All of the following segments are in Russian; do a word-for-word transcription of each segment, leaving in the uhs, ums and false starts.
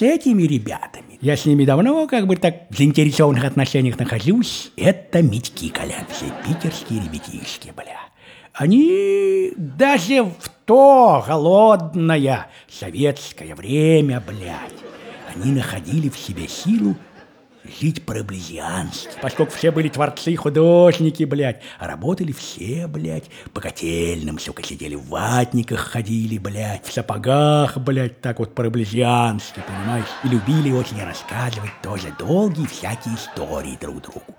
с этими ребятами. Я с ними давно как бы так в заинтересованных отношениях нахожусь. Это Митьки Колян, все питерские ребятишки, бля. Они даже в то голодное советское время, блядь, они находили в себе силу жить по-раблезиански. Поскольку все были творцы, художники, блядь, а работали все, блядь, по котельным, сука, сидели в ватниках, ходили, блядь, в сапогах, блядь, так вот по-раблезиански, понимаешь? И любили очень рассказывать тоже долгие всякие истории друг другу.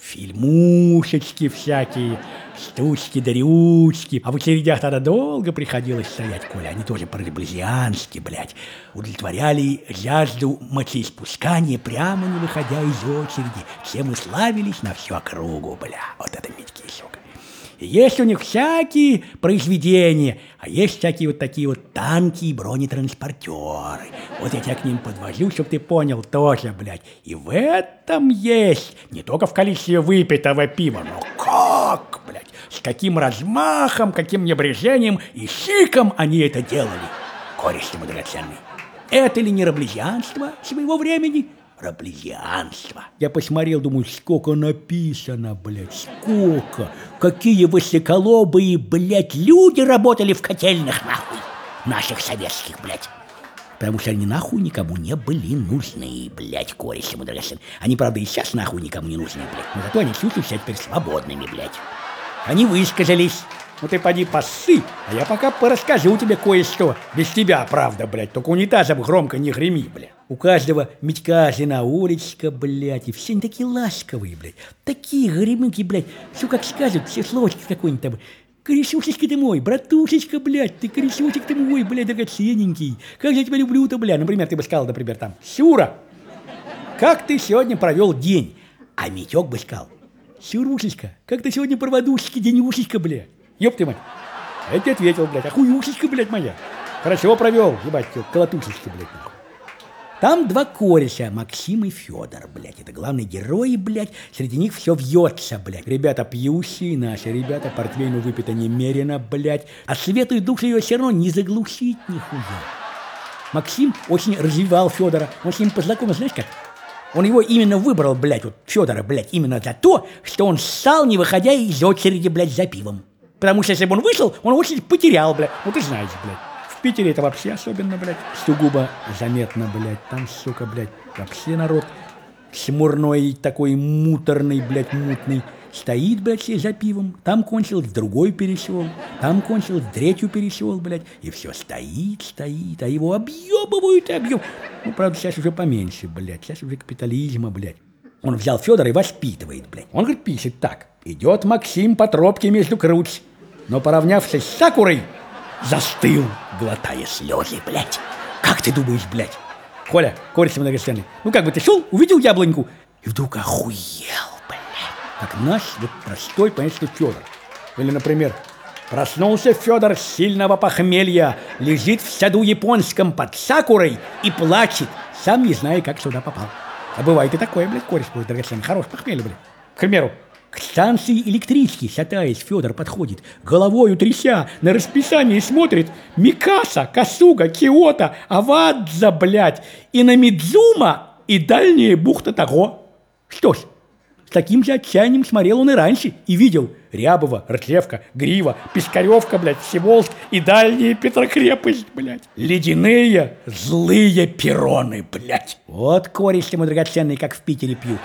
Фильмушечки всякие, штучки, дрючки. А в очередях тогда долго приходилось стоять, Коля. Они тоже по-раблезиански, блядь, удовлетворяли жажду мочеиспускания, прямо не выходя из очереди. Все мы славились на всю округу, бля. Вот это Митьки, сука. И есть у них всякие произведения, а есть всякие вот такие вот танки и бронетранспортеры. Вот я тебя к ним подвожу, чтобы ты понял тоже, блядь. И в этом есть, не только в количестве выпитого пива, но как, блядь, с каким размахом, каким небрежением и шиком они это делали. Кореш ты мой драгоценный. Это ли не раблезианство своего времени? Раблезианство. Я посмотрел, думаю, сколько написано, блядь, сколько. Какие высоколобые, блядь, люди работали в котельных, нахуй. Наших советских, блядь. Потому что они нахуй никому не были нужны, блядь, кореши мой драгоценный. Они, правда, и сейчас нахуй никому не нужны, блядь. Но зато они чувствуют себя теперь свободными, блядь. Они высказались. Ну ты поди поссы, а я пока порасскажу тебе кое-что. Без тебя, правда, блядь, только унитазом громко не греми, блядь. У каждого Митька жена Олечка, блядь, и все они такие ласковые, блядь. Такие горемыки, блядь, все как скажут, все словочки какой-нибудь там. Корешушечка ты мой, братушечка, блядь, ты корешочек ты мой, блядь, драгоценненький. Как я тебя люблю-то, блядь. Например, ты бы сказал, например, там, Сюра, как ты сегодня провел день? А Митек бы сказал, Сюрушечка, как ты сегодня проводушечки, денюшечка, блядь. Ёб ты мать. А я тебе ответил, блядь, охуюшечка, блядь, моя. Хорошо провел, ебать, колотушечка, блядь, нахуй. Там два кореша, Максим и Федор, блядь. Это главные герои, блядь. Среди них все вьется, блядь. Ребята пьющие, наши ребята, портвейну выпито немерено, блядь. А свету и душу ее все равно не заглушить нихуя. Максим очень развивал Федора. Он с ним познакомился, знаешь как? Он его именно выбрал, блядь, вот Федора, блядь, именно за то, что он ссал, не выходя из очереди, блядь, за пивом. Потому что если бы он вышел, он очередь потерял, блядь. Ну ты знаешь, блядь. В Питере это вообще особенно, блядь, сугубо заметно, блядь. Там, сука, блядь, вообще народ смурной, такой муторный, блядь, мутный. Стоит, блядь, все за пивом. Там кончилось, другой перешел. Там кончилось, третью перешел, блядь. И все стоит, стоит, а его объебывают и объебывают. Ну, правда, сейчас уже поменьше, блядь. Сейчас уже капитализма, блядь. Он взял Федора и воспитывает, блядь. Он, говорит, пишет так. Идет Максим по тропке между круч, но, поравнявшись с Сакурой, застыл, глотая слезы, блядь. Как ты думаешь, блядь? Коля, кореш многоценный, ну как бы ты шел, увидел яблоньку и вдруг охуел, блядь. Как наш вот простой, понятно, Федор. Или, например, проснулся Федор с сильного похмелья, лежит в саду японском под Сакурой и плачет, сам не зная, как сюда попал. А бывает и такое, блядь, кореш мой драгоценный, хорош похмелье, блядь. К примеру, к станции электрички, шатаясь, Федор подходит, головою тряся, на расписание смотрит Микаса, Касуга, Киото, Авадза, блядь, и на Мидзума, и дальняя бухта Таго. Что ж, с таким же отчаянием смотрел он и раньше, и видел Рябова, Ртлевка, Грива, Пискаревка, блядь, Всеволжск и дальняя Петрокрепость, блядь. Ледяные злые перроны, блядь. Вот кореш ты мой драгоценный, как в Питере пьют.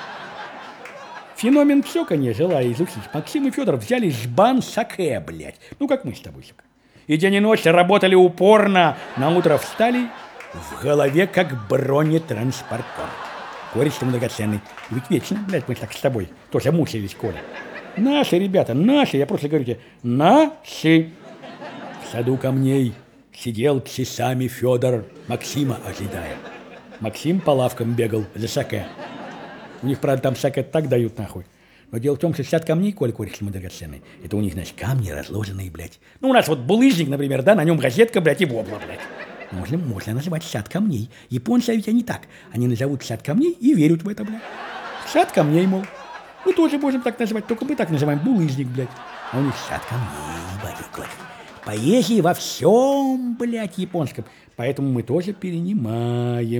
Феномен псёканья, желая изучить, Максим и Федор взяли жбан саке, блядь. Ну, как мы с тобой, сука. И день и ночь работали упорно. На утро встали, в голове как бронетранспортер. Кореш ты драгоценный. Ведь вечно, блядь, мы так с тобой тоже мучились, Коля. Наши ребята, наши, я просто говорю тебе, наши. В саду камней сидел часами Федор, Максима ожидая. Максим по лавкам бегал за саке. У них, правда, там всякое так дают, нахуй. Но дело в том, что сидят камней, Коля, кореш мы драгоценный. Это у них, значит, камни разложенные, блядь. Ну, у нас вот булыжник, например, да, на нем газетка, блядь, и вобла, блядь. Можно, можно называть сад камней. Японцы ведь они так. Они назовут сад камней и верят в это, блядь. Сад камней, мол. Мы тоже можем так называть, только мы так называем булыжник, блядь. А у них сад камней, блядь. Поэзия во всем, блядь, японском. Поэтому мы тоже перенимаем.